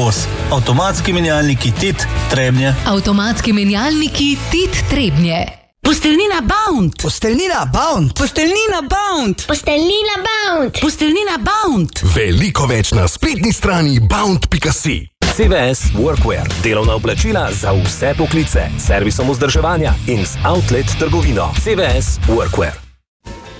Kos. Avtomatski menjalniki TIT Trebnje. Avtomatski menjalniki TIT Trebnje. Posteljnina Bound. Posteljnina Bound. Posteljnina Bound. Posteljnina Bound. Posteljnina Bound. Veliko več na spletni strani bound.si. CVS Workwear. Delovna oblačila za vse poklice. Servisom vzdrževanja in z outlet trgovino. CVS Workwear.